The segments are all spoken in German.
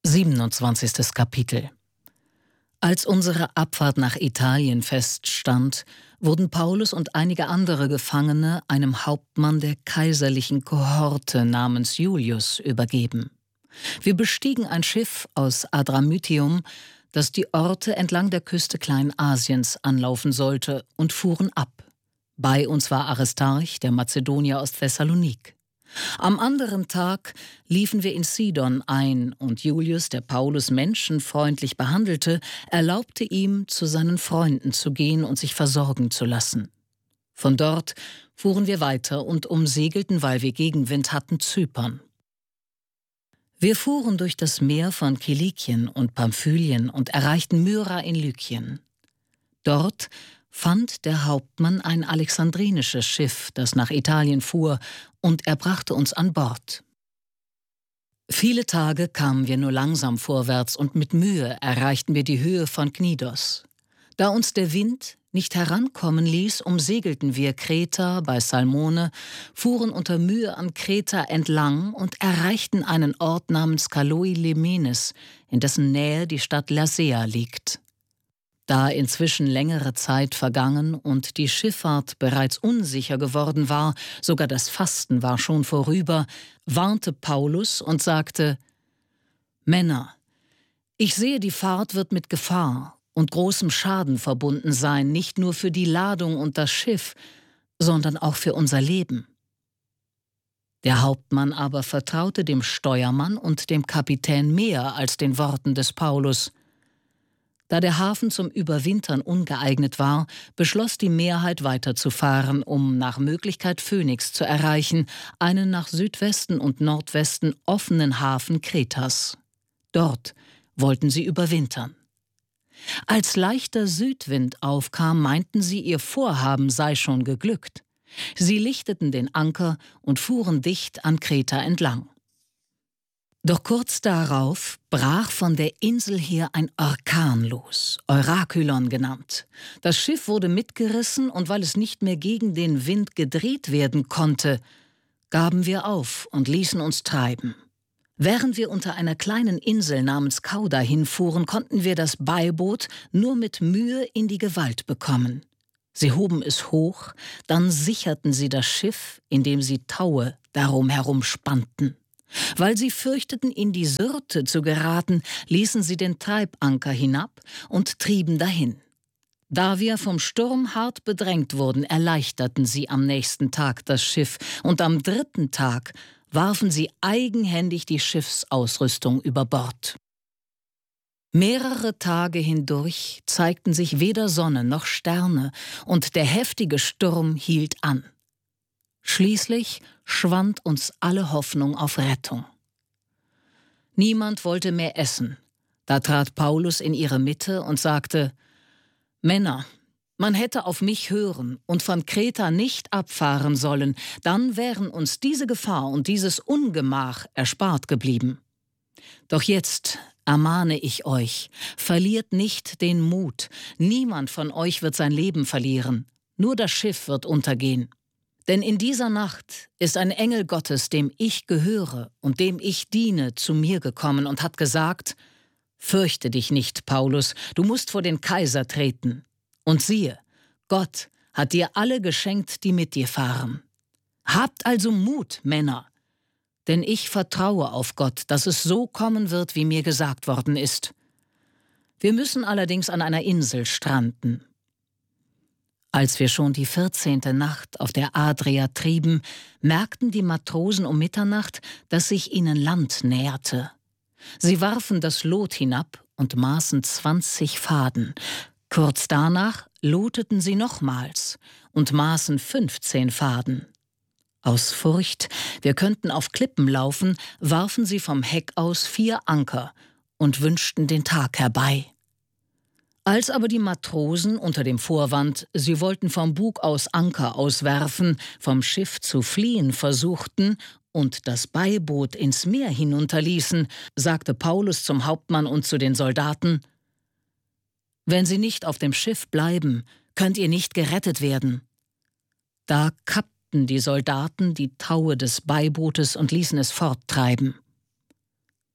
27. Kapitel. Als unsere Abfahrt nach Italien feststand, wurden Paulus und einige andere Gefangene einem Hauptmann der kaiserlichen Kohorte namens Julius übergeben. Wir bestiegen ein Schiff aus Adramyttium, das die Orte entlang der Küste Kleinasiens anlaufen sollte, und fuhren ab. Bei uns war Aristarch, der Mazedonier aus Thessalonik. Am anderen Tag liefen wir in Sidon ein, und Julius, der Paulus menschenfreundlich behandelte, erlaubte ihm, zu seinen Freunden zu gehen und sich versorgen zu lassen. Von dort fuhren wir weiter und umsegelten, weil wir Gegenwind hatten, Zypern. Wir fuhren durch das Meer von Kilikien und Pamphylien und erreichten Myra in Lykien. Dort fand der Hauptmann ein alexandrinisches Schiff, das nach Italien fuhr, und er brachte uns an Bord. Viele Tage kamen wir nur langsam vorwärts und mit Mühe erreichten wir die Höhe von Knidos. Da uns der Wind nicht herankommen ließ, umsegelten wir Kreta bei Salmone, fuhren unter Mühe an Kreta entlang und erreichten einen Ort namens Kaloi Lemenes, in dessen Nähe die Stadt Lasea liegt. Da inzwischen längere Zeit vergangen und die Schifffahrt bereits unsicher geworden war, sogar das Fasten war schon vorüber, warnte Paulus und sagte: »Männer, ich sehe, die Fahrt wird mit Gefahr und großem Schaden verbunden sein, nicht nur für die Ladung und das Schiff, sondern auch für unser Leben.« Der Hauptmann aber vertraute dem Steuermann und dem Kapitän mehr als den Worten des Paulus. Da der Hafen zum Überwintern ungeeignet war, beschloss die Mehrheit weiterzufahren, um nach Möglichkeit Phönix zu erreichen, einen nach Südwesten und Nordwesten offenen Hafen Kretas. Dort wollten sie überwintern. Als leichter Südwind aufkam, meinten sie, ihr Vorhaben sei schon geglückt. Sie lichteten den Anker und fuhren dicht an Kreta entlang. Doch kurz darauf brach von der Insel her ein Orkan los, Eurakylon genannt. Das Schiff wurde mitgerissen, und weil es nicht mehr gegen den Wind gedreht werden konnte, gaben wir auf und ließen uns treiben. Während wir unter einer kleinen Insel namens Cauda hinfuhren, konnten wir das Beiboot nur mit Mühe in die Gewalt bekommen. Sie hoben es hoch, dann sicherten sie das Schiff, indem sie Taue darum herum spannten. Weil sie fürchteten, in die Syrte zu geraten, ließen sie den Treibanker hinab und trieben dahin. Da wir vom Sturm hart bedrängt wurden, erleichterten sie am nächsten Tag das Schiff, und am 3. Tag warfen sie eigenhändig die Schiffsausrüstung über Bord. Mehrere Tage hindurch zeigten sich weder Sonne noch Sterne, und der heftige Sturm hielt an. Schließlich schwand uns alle Hoffnung auf Rettung. Niemand wollte mehr essen. Da trat Paulus in ihre Mitte und sagte: »Männer, man hätte auf mich hören und von Kreta nicht abfahren sollen, dann wären uns diese Gefahr und dieses Ungemach erspart geblieben. Doch jetzt ermahne ich euch, verliert nicht den Mut. Niemand von euch wird sein Leben verlieren, nur das Schiff wird untergehen. Denn in dieser Nacht ist ein Engel Gottes, dem ich gehöre und dem ich diene, zu mir gekommen und hat gesagt: »Fürchte dich nicht, Paulus, du musst vor den Kaiser treten. Und siehe, Gott hat dir alle geschenkt, die mit dir fahren. Habt also Mut, Männer, denn ich vertraue auf Gott, dass es so kommen wird, wie mir gesagt worden ist. Wir müssen allerdings an einer Insel stranden.« Als wir schon die 14. Nacht auf der Adria trieben, merkten die Matrosen um Mitternacht, dass sich ihnen Land näherte. Sie warfen das Lot hinab und maßen 20 Faden. Kurz danach loteten sie nochmals und maßen 15 Faden. Aus Furcht, wir könnten auf Klippen laufen, warfen sie vom Heck aus 4 Anker und wünschten den Tag herbei. Als aber die Matrosen unter dem Vorwand, sie wollten vom Bug aus Anker auswerfen, vom Schiff zu fliehen versuchten und das Beiboot ins Meer hinunterließen, sagte Paulus zum Hauptmann und zu den Soldaten: »Wenn sie nicht auf dem Schiff bleiben, könnt ihr nicht gerettet werden.« Da kappten die Soldaten die Taue des Beibootes und ließen es forttreiben.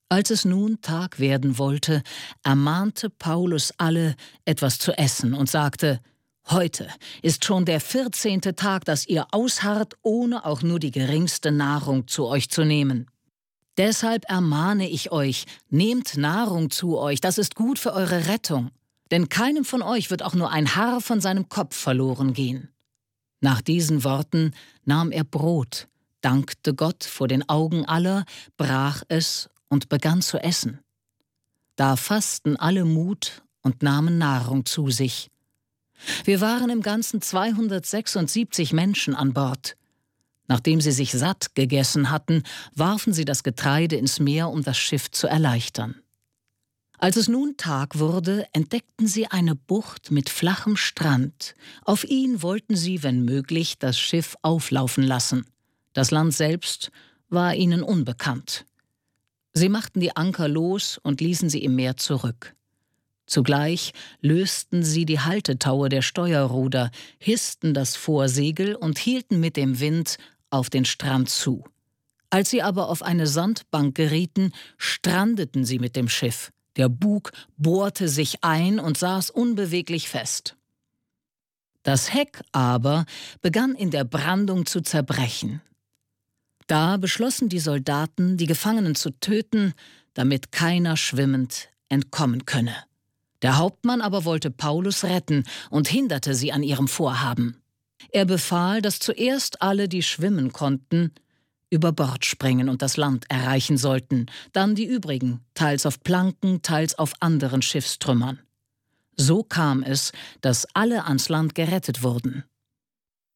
Als es nun Tag werden wollte, ermahnte Paulus alle, etwas zu essen und sagte: »Heute ist schon der 14. Tag, dass ihr ausharrt, ohne auch nur die geringste Nahrung zu euch zu nehmen. Deshalb ermahne ich euch, nehmt Nahrung zu euch, das ist gut für eure Rettung. Denn keinem von euch wird auch nur ein Haar von seinem Kopf verloren gehen.« Nach diesen Worten nahm er Brot, dankte Gott vor den Augen aller, brach es und begann zu essen. Da fassten alle Mut und nahmen Nahrung zu sich. Wir waren im Ganzen 276 Menschen an Bord. Nachdem sie sich satt gegessen hatten, warfen sie das Getreide ins Meer, um das Schiff zu erleichtern. Als es nun Tag wurde, entdeckten sie eine Bucht mit flachem Strand. Auf ihn wollten sie, wenn möglich, das Schiff auflaufen lassen. Das Land selbst war ihnen unbekannt. Sie machten die Anker los und ließen sie im Meer zurück. Zugleich lösten sie die Haltetaue der Steuerruder, hissten das Vorsegel und hielten mit dem Wind auf den Strand zu. Als sie aber auf eine Sandbank gerieten, strandeten sie mit dem Schiff. Der Bug bohrte sich ein und saß unbeweglich fest. Das Heck aber begann in der Brandung zu zerbrechen. Da beschlossen die Soldaten, die Gefangenen zu töten, damit keiner schwimmend entkommen könne. Der Hauptmann aber wollte Paulus retten und hinderte sie an ihrem Vorhaben. Er befahl, dass zuerst alle, die schwimmen konnten, über Bord springen und das Land erreichen sollten, dann die übrigen, teils auf Planken, teils auf anderen Schiffstrümmern. So kam es, dass alle ans Land gerettet wurden.